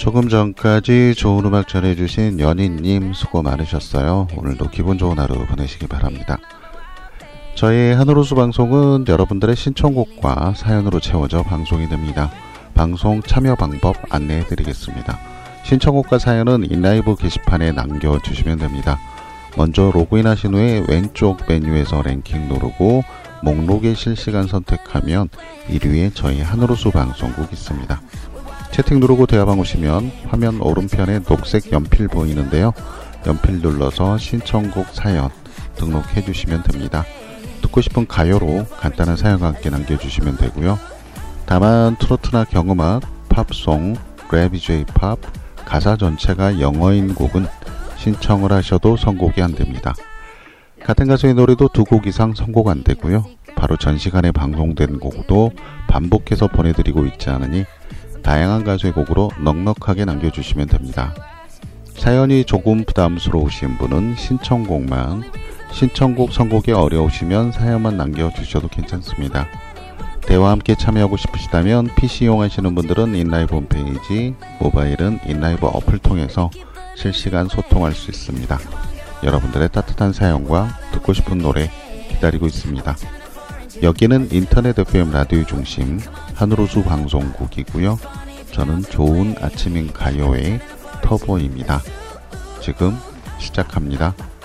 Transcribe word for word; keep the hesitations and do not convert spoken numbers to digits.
조금 전까지 좋은 음악 전해주신 연희님 수고 많으셨어요. 오늘도 기분 좋은 하루 보내시기 바랍니다. 저희 하늘호수 방송은 여러분들의 신청곡과 사연으로 채워져 방송이 됩니다. 방송 참여 방법 안내해 드리겠습니다. 신청곡과 사연은 인라이브 게시판에 남겨주시면 됩니다. 먼저 로그인 하신 후에 왼쪽 메뉴에서 랭킹 누르고 목록에 실시간 선택하면 일 위에 저희 하늘호수 방송국 있습니다. 채팅 누르고 대화방 오시면 화면 오른편에 녹색 연필 보이는데요. 연필 눌러서 신청곡 사연 등록해 주시면 됩니다. 듣고 싶은 가요로 간단한 사연과 함께 남겨주시면 되고요. 다만 트로트나 경음악, 팝송, 랩, J-팝, 가사 전체가 영어인 곡은 신청을 하셔도 선곡이 안됩니다. 같은 가수의 노래도 두 곡 이상 선곡 안되고요. 바로 전 시간에 방송된 곡도 반복해서 보내드리고 있지 않으니 다양한 가수의 곡으로 넉넉하게 남겨주시면 됩니다. 사연이 조금 부담스러우신 분은 신청곡만, 신청곡 선곡이 어려우시면 사연만 남겨주셔도 괜찮습니다. 대화와 함께 참여하고 싶으시다면 피씨 이용하시는 분들은 인라이브 홈페이지, 모바일은 인라이브 어플 통해서 실시간 소통할 수 있습니다. 여러분들의 따뜻한 사연과 듣고 싶은 노래 기다리고 있습니다. 여기는 인터넷 에프엠 라디오 중심 하늘호수 방송국이고요. 저는 좋은 아침인 가요의 터보입니다. 지금 시작합니다.